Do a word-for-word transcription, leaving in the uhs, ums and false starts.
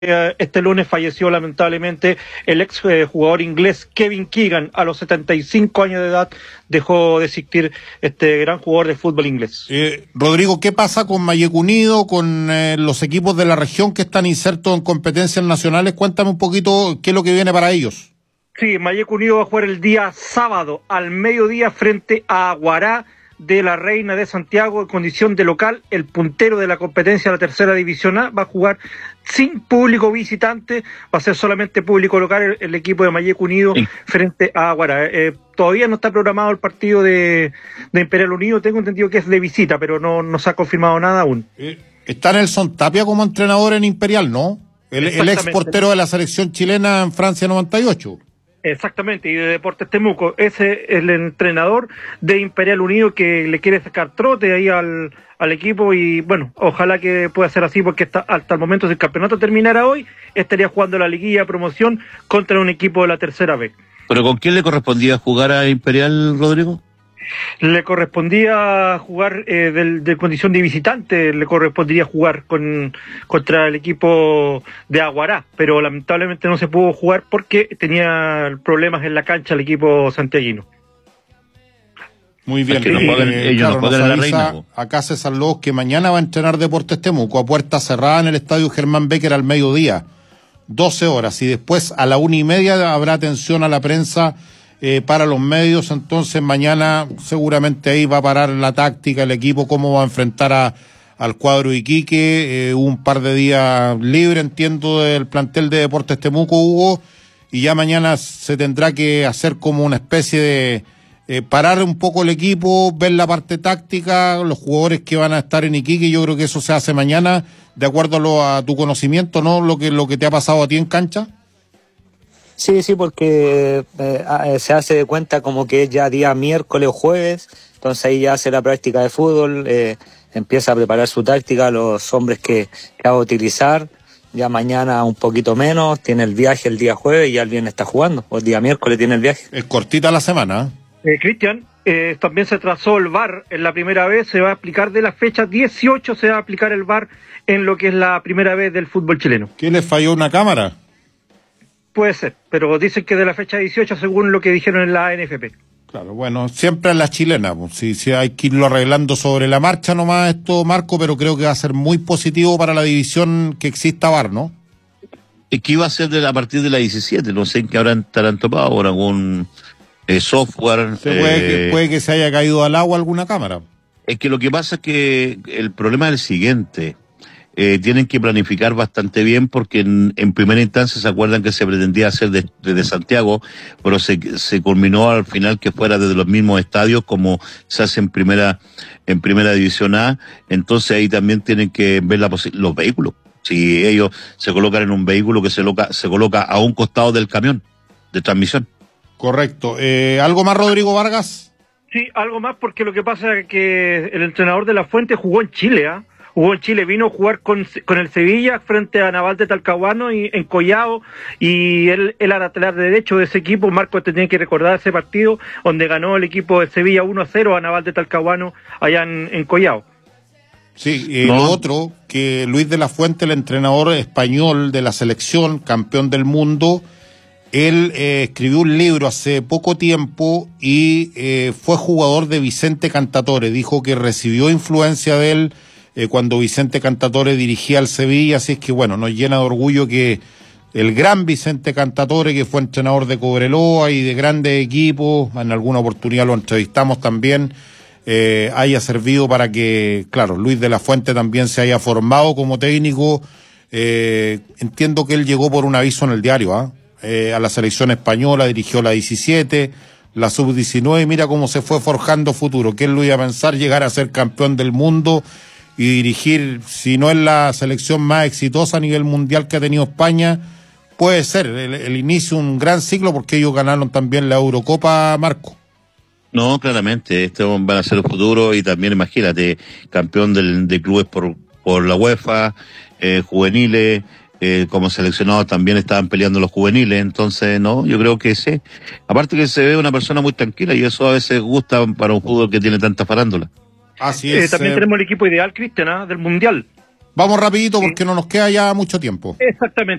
Este lunes falleció lamentablemente el ex eh, jugador inglés Kevin Keegan. A los setenta y cinco años de edad dejó de existir este gran jugador de fútbol inglés. Eh, Rodrigo, ¿qué pasa con Mayek Unido, con eh, los equipos de la región que están insertos en competencias nacionales? Cuéntame un poquito qué es lo que viene para ellos. Sí, Mayek Unido va a jugar el día sábado al mediodía frente a Aguará de la Reina de Santiago en condición de local. El puntero de la competencia de la tercera división A va a jugar sin público visitante, va a ser solamente público local el, el equipo de Mayek Unido sí. frente a Aguará. Eh, todavía no está programado el partido de, de Imperial Unido, tengo entendido que es de visita, pero no, no se ha confirmado nada aún. Eh, está Nelson Tapia como entrenador en Imperial, ¿no? El, el ex portero de la selección chilena en Francia noventa y ocho. Exactamente, y de Deportes Temuco. Ese es el entrenador de Imperial Unido que le quiere sacar trote ahí al, al equipo y bueno, ojalá que pueda ser así porque está, hasta el momento, si el campeonato terminara hoy, estaría jugando la liguilla de promoción contra un equipo de la tercera B. ¿Pero con quién le correspondía jugar a Imperial, Rodrigo? Le correspondía jugar eh, de, de condición de visitante, le correspondería jugar con contra el equipo de Aguará, pero lamentablemente no se pudo jugar porque tenía problemas en la cancha el equipo santiaguino. Muy bien, es que no juegan, eh, ellos claro, no juegan en la Reina. Acá César Lobos que mañana va a entrenar Deportes Temuco a puerta cerrada en el estadio Germán Becker al mediodía, doce horas, y después a la una y media habrá atención a la prensa Eh, para los medios. Entonces mañana seguramente ahí va a parar la táctica, el equipo, cómo va a enfrentar a, al cuadro Iquique. Eh, un par de días libre, entiendo, del plantel de Deportes Temuco, Hugo, y ya mañana se tendrá que hacer como una especie de eh, parar un poco el equipo, ver la parte táctica, los jugadores que van a estar en Iquique. Yo creo que eso se hace mañana, de acuerdo a, lo, a tu conocimiento, ¿no? Lo que, lo que te ha pasado a ti en cancha. Sí, sí, porque eh, se hace de cuenta como que es ya día miércoles o jueves, entonces ahí ya hace la práctica de fútbol, eh, empieza a preparar su táctica, los hombres que, que va a utilizar, ya mañana un poquito menos, tiene el viaje el día jueves y ya el viernes está jugando, o el día miércoles tiene el viaje. Es cortita la semana. Eh, Cristian, eh, también se trazó el V A R en la primera vez, se va a aplicar de la fecha dieciocho, se va a aplicar el V A R en lo que es la primera vez del fútbol chileno. ¿Qué le falló una cámara? Puede ser, pero dicen que de la fecha dieciocho según lo que dijeron en la N F P. Claro, bueno, siempre en la chilena, pues, sí, sí, hay que irlo arreglando sobre la marcha nomás esto, Marco, pero creo que va a ser muy positivo para la división que exista V A R, ¿no? Es que iba a ser de la, a partir de la diecisiete, no sé en qué habrán estarán topado, o algún eh, software. Se puede, eh, que, puede que se haya caído al agua alguna cámara. Es que lo que pasa es que el problema es el siguiente. Eh, tienen que planificar bastante bien porque en, en primera instancia se acuerdan que se pretendía hacer desde de, de Santiago, pero se, se culminó al final que fuera desde los mismos estadios como se hace en primera en primera división A. Entonces ahí también tienen que ver la los vehículos. Si ellos se colocan en un vehículo que se, loca, se coloca a un costado del camión de transmisión. Correcto. Eh, ¿Algo más, Rodrigo Vargas? Sí, algo más, porque lo que pasa es que el entrenador de La Fuente jugó en Chile, ¿ah? ¿eh? Jugó en Chile, vino a jugar con, con el Sevilla frente a Naval de Talcahuano y en Collao, y él, él era lateral derecho de ese equipo. Marco te tiene que recordar ese partido donde ganó el equipo de Sevilla uno a cero a Naval de Talcahuano allá en, en Collao. Sí, y no. Lo otro, que Luis de la Fuente, el entrenador español de la selección, campeón del mundo, él eh, escribió un libro hace poco tiempo y eh, fue jugador de Vicente Cantatore. Dijo que recibió influencia de él Eh, cuando Vicente Cantatore dirigía al Sevilla, así es que bueno, nos llena de orgullo que el gran Vicente Cantatore, que fue entrenador de Cobreloa y de grandes equipos, en alguna oportunidad lo entrevistamos también, eh, haya servido para que, claro, Luis de la Fuente también se haya formado como técnico. Eh, entiendo que él llegó por un aviso en el diario, ¿ah? ¿eh? A la selección española, dirigió la diecisiete, la sub diecinueve, y mira cómo se fue forjando futuro. ¿Quién lo iba a pensar llegar a ser campeón del mundo y dirigir, si no es la selección más exitosa a nivel mundial que ha tenido España? Puede ser el, el inicio de un gran ciclo, porque ellos ganaron también la Eurocopa, Marco. No, claramente, estos van a ser el futuro, y también imagínate, campeón del, de clubes por, por la UEFA, eh, juveniles, eh, como seleccionados también estaban peleando los juveniles, entonces no, yo creo que sí. Aparte que se ve una persona muy tranquila, y eso a veces gusta para un fútbol que tiene tanta farándula. Así es. Eh, también eh... tenemos el equipo ideal, Cristian, ¿eh? del Mundial. Vamos rapidito porque no nos queda ya mucho tiempo. Exactamente.